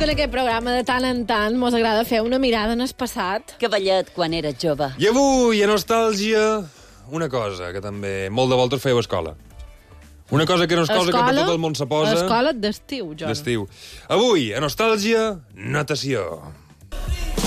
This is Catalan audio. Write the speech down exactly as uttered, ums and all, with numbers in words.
que en aquest programa de tant en tant mos agrada fer una mirada en el passat. Cavallet, quan eres jove. I avui, a Nostàlgia, una cosa que també molt de voltes fèieu a escola. Una cosa que no és cosa que per tot el món se posa... Escola d'estiu, Joan. D'estiu. Avui, a Nostàlgia, natació.